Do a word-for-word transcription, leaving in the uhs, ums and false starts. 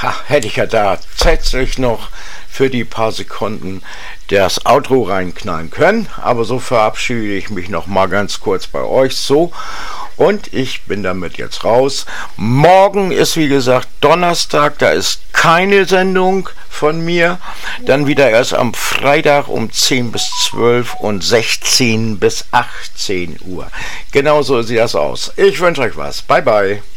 Ha, hätte ich ja da tatsächlich noch für die paar Sekunden das Outro reinknallen können. Aber so verabschiede ich mich noch mal ganz kurz bei euch so. Und ich bin damit jetzt raus. Morgen ist wie gesagt Donnerstag, da ist keine Sendung von mir. Dann wieder erst am Freitag um zehn bis zwölf und sechzehn bis achtzehn Uhr. Genauso sieht das aus. Ich wünsche euch was. Bye bye.